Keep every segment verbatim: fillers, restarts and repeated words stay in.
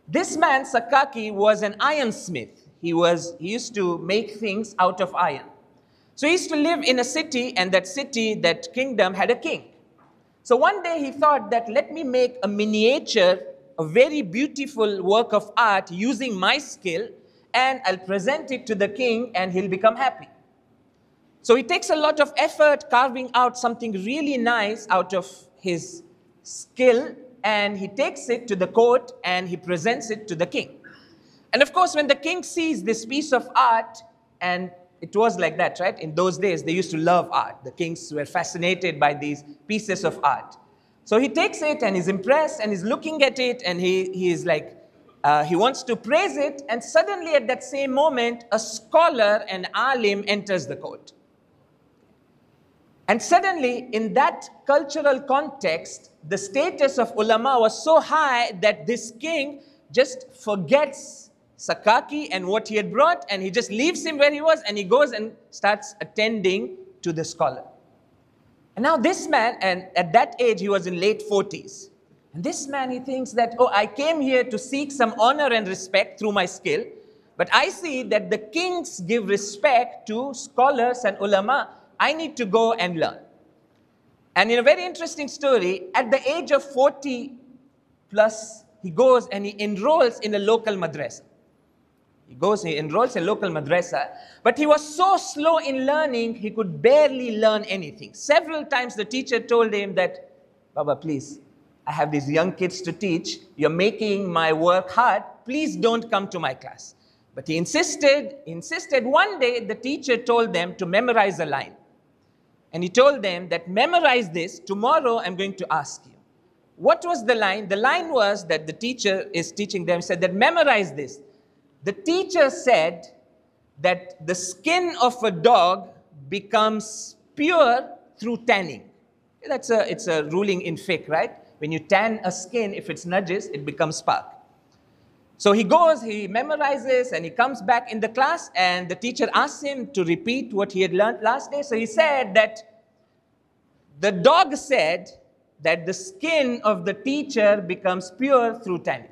This man, Sakaki, was an ironsmith. He, was, he used to make things out of iron. So he used to live in a city, and that city, that kingdom, had a king. So one day he thought that let me make a miniature, a very beautiful work of art using my skill, and I'll present it to the king and he'll become happy. So he takes a lot of effort carving out something really nice out of his skill, and he takes it to the court and he presents it to the king. And of course, when the king sees this piece of art, and it was like that, right? In those days, they used to love art. The kings were fascinated by these pieces of art. So he takes it and he's impressed and he's looking at it, and he, he is like, uh, he wants to praise it. And suddenly at that same moment, a scholar, an alim, enters the court. And suddenly, in that cultural context, the status of ulama was so high that this king just forgets Sakaki and what he had brought, and he just leaves him where he was, and he goes and starts attending to the scholar. And now this man, and at that age he was in late forties, and this man, he thinks that, oh, I came here to seek some honor and respect through my skill, but I see that the kings give respect to scholars and ulama. I need to go and learn. And in a very interesting story, at the age of forty plus, he goes and he enrolls in a local madrasa. He goes, he enrolls in a local madrasa, but he was so slow in learning, he could barely learn anything. Several times the teacher told him that, Baba, please, I have these young kids to teach. You're making my work hard. Please don't come to my class. But he insisted, insisted. One day, the teacher told them to memorize a line. And he told them that memorize this, tomorrow I'm going to ask you. What was the line? The line was that the teacher is teaching them, said that memorize this. The teacher said that the skin of a dog becomes pure through tanning. That's a, it's a ruling in fiqh, right? When you tan a skin, if it's najis, it becomes pak. So he goes, he memorizes, and he comes back in the class, and the teacher asks him to repeat what he had learned last day. So he said that the dog said that the skin of the teacher becomes pure through tanning.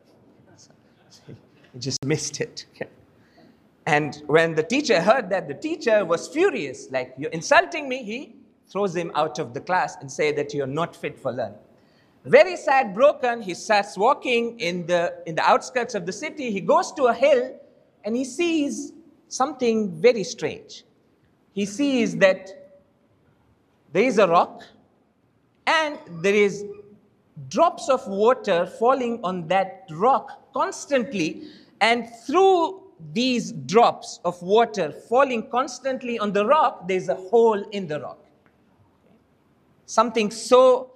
He just missed it. And when the teacher heard that, the teacher was furious, like, you're insulting me. He throws him out of the class and say that you're not fit for learning. Very sad, broken, he starts walking in the, in the outskirts of the city. He goes to a hill and he sees something very strange. He sees that there is a rock and there is drops of water falling on that rock constantly, and through these drops of water falling constantly on the rock, there's a hole in the rock. Something so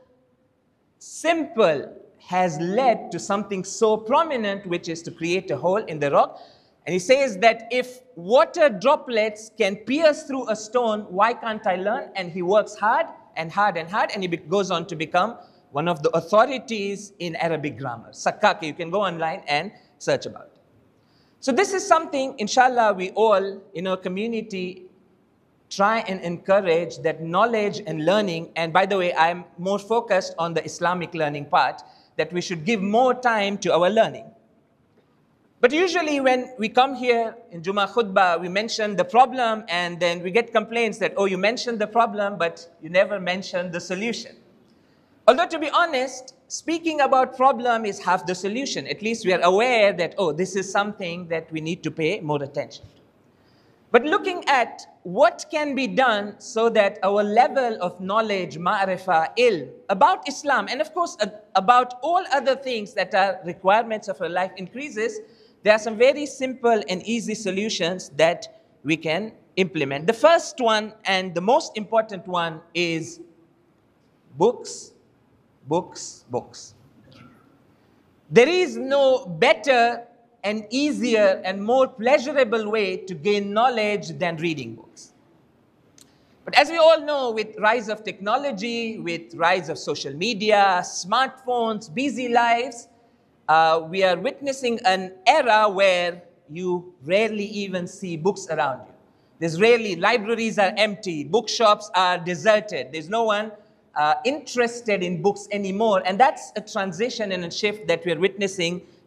simple has led to something so prominent, which is to create a hole in the rock. And he says that if water droplets can pierce through a stone, why can't I learn? And he works hard and hard and hard, and he goes on to become one of the authorities in Arabic grammar. Sakaki, you can go online and search about it. So this is something, inshallah, we all in our community try and encourage, that knowledge and learning. And by the way, I'm more focused on the Islamic learning part, that we should give more time to our learning. But usually when we come here in Jummah Khutbah, we mention the problem, and then we get complaints that, oh, you mentioned the problem, but you never mentioned the solution. Although, to be honest, speaking about problem is half the solution. At least we are aware that, oh, this is something that we need to pay more attention to. But looking at what can be done so that our level of knowledge, ma'rifah, ilm, about Islam, and of course about all other things that are requirements of our life increases, there are some very simple and easy solutions that we can implement. The first one, and the most important one, is books, books, books. There is no better and easier and more pleasurable way to gain knowledge than reading books. But as we all know, with rise of technology, with rise of social media, smartphones, busy lives, uh, we are witnessing an era where you rarely even see books around you. There's rarely, libraries are empty, bookshops are deserted. There's no one uh, interested in books anymore. And that's a transition and a shift that we're witnessing